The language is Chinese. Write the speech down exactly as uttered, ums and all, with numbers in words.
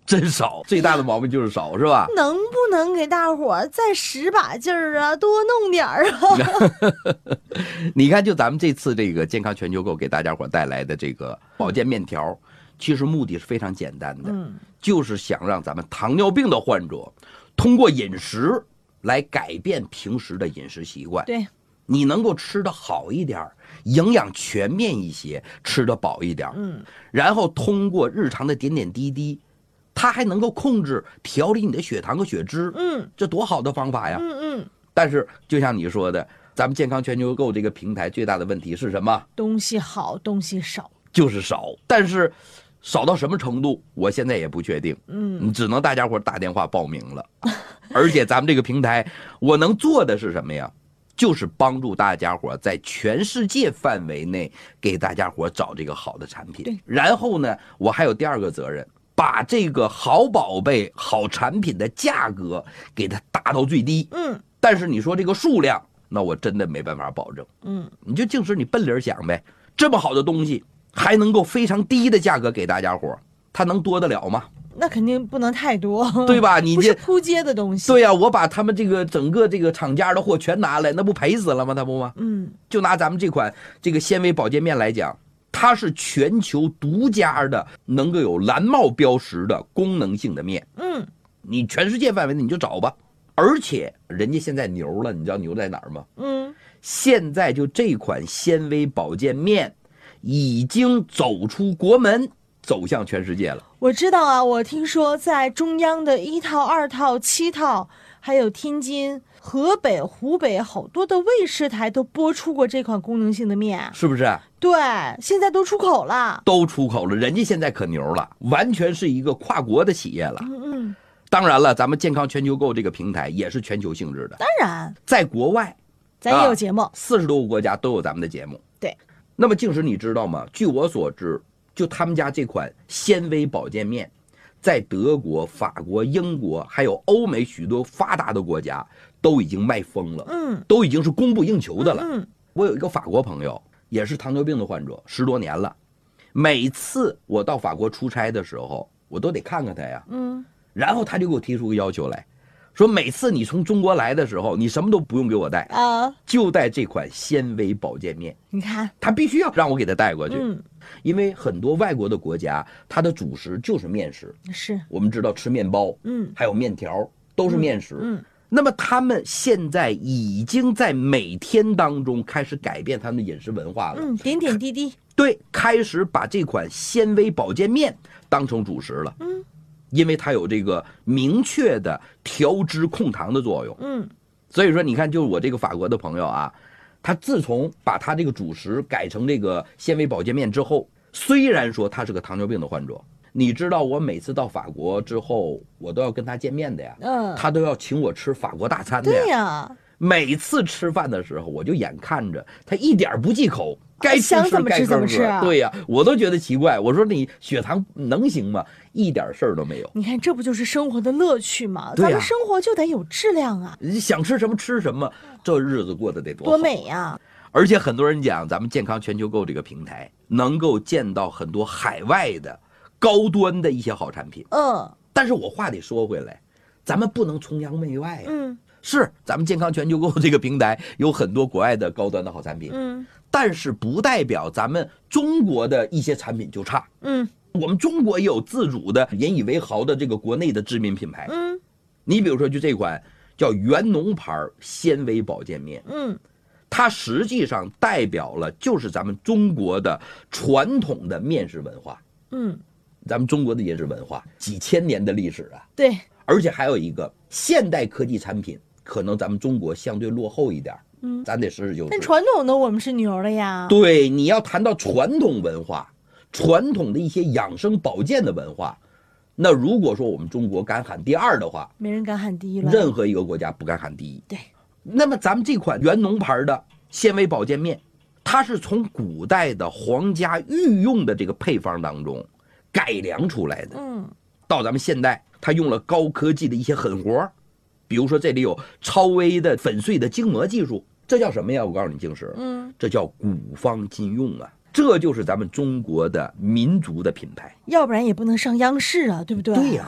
真少，最大的毛病就是少，是吧？ 能不能给大伙儿再使把劲儿啊，多弄点儿啊？ 你看，就咱们这次这个健康全球购给大家伙带来的这个保健面条，其实目的是非常简单的，嗯，就是想让咱们糖尿病的患者通过饮食来改变平时的饮食习惯。 对， 你能够吃得好一点，营养全面一些，吃得饱一点，嗯，然后通过日常的点点滴滴，它还能够控制调理你的血糖和血脂，嗯，这多好的方法呀，嗯嗯。但是就像你说的，咱们健康全球购这个平台最大的问题是什么？ 东西好，东西少， 就是少。但是少到什么程度，我现在也不确定，嗯，只能大家伙打电话报名了。而且咱们这个平台，我能做的是什么呀？就是帮助大家伙在全世界范围内给大家伙找这个好的产品。 对， 然后呢，我还有第二个责任，把这个好宝贝、好产品的价格给它打到最低。嗯，但是你说这个数量，那我真的没办法保证。嗯，你就净是你奔理想呗，这么好的东西还能够非常低的价格给大家伙，它能多得了吗？ 那肯定不能太多， 对吧？你这不是扑街的东西。 对呀、啊，我把他们这个整个这个厂家的货全拿来，那不赔死了吗？他不吗？嗯，就拿咱们这款这个纤维保健面来讲，它是全球独家的，能够有蓝帽标识的功能性的面。嗯，你全世界范围内你就找吧。而且人家现在牛了，你知道牛在哪儿吗？嗯，现在就这款纤维保健面已经走出国门，走向全世界了。 我知道啊，我听说在中央的一套、二套、七套，还有天津、河北、湖北好多的卫视台都播出过这款功能性的面， 是不是？ 对，现在都出口了， 都出口了，人家现在可牛了，完全是一个跨国的企业了。嗯嗯。当然了，咱们健康全球购这个平台也是全球性质的。 当然， 在国外， 咱也有节目， 四十多个国家都有咱们的节目。 对。 那么，静时你知道吗？据我所知，就他们家这款纤维保健面，在德国、法国、英国还有欧美许多发达的国家都已经卖疯了，嗯，都已经是供不应求的了。嗯，我有一个法国朋友，也是糖尿病的患者，十多年了。每次我到法国出差的时候，我都得看看他呀，嗯，然后他就给我提出个要求来，说每次你从中国来的时候，你什么都不用给我带啊，就带这款纤维保健面。 你看， 他必须要让我给他带过去。嗯，因为很多外国的国家，它的主食就是面食， 是我们知道吃面包，嗯，还有面条都是面食，嗯，嗯那么他们现在已经在每天当中开始改变他们的饮食文化了， 嗯，点点滴滴， 对，开始把这款纤维保健面当成主食了，嗯，因为它有这个明确的调脂控糖的作用，嗯，所以说你看，就是我这个法国的朋友啊。他自从把他这个主食改成这个纤维保健面之后，虽然说他是个糖尿病的患者，你知道我每次到法国之后，我都要跟他见面的呀，嗯，他都要请我吃法国大餐的呀。 对呀， 每次吃饭的时候，我就眼看着他一点不忌口，该吃吃该怎么吃啊。 对呀，我都觉得奇怪，我说你血糖能行吗？一点事儿都没有。 你看，这不就是生活的乐趣吗？咱们生活就得有质量啊！ 你想吃什么吃什么，这日子过得得多好多美呀！ 而且很多人讲，咱们健康全球购这个平台能够见到很多海外的高端的一些好产品。嗯，但是我话得说回来，咱们不能崇洋媚外呀。嗯，是咱们健康全球购这个平台有很多国外的高端的好产品。嗯，但是不代表咱们中国的一些产品就差。嗯。我们中国也有自主的引以为豪的这个国内的知名品牌，嗯，你比如说就这款叫元农牌纤维保健面，嗯，它实际上代表了就是咱们中国的传统的面食文化，嗯，咱们中国的饮食文化几千年的历史啊， 对， 而且还有一个现代科技产品，可能咱们中国相对落后一点，嗯，咱得实事求是。 但传统的我们是牛了呀， 对，你要谈到传统文化。传统的一些养生保健的文化，那如果说我们中国敢喊第二的话， 没人敢喊第一了。 任何一个国家不敢喊第一。 对。 那么咱们这款元农牌的纤维保健面，它是从古代的皇家御用的这个配方当中改良出来的。嗯。到咱们现代，它用了高科技的一些狠活，比如说这里有超微的粉碎的精磨技术，这叫什么呀？我告诉你，静时，嗯，这叫古方今用啊。这就是咱们中国的民族的品牌， 要不然也不能上央视啊，对不对？ 对呀、